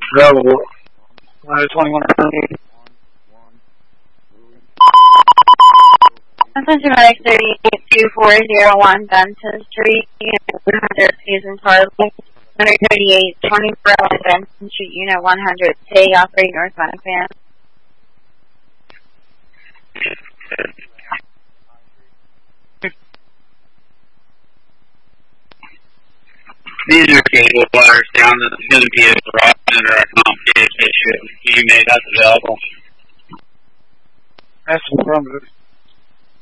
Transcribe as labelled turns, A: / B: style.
A: Available. 2100.
B: Symptomatic 38240 Benson Street, 100 Susan Tarley, 138 24 Benson Street, Unit 100, City, operating northbound of Fan.
C: These are cable wires down that there's going to be a garage under a complicated issue. You made that available.
A: That's affirmative.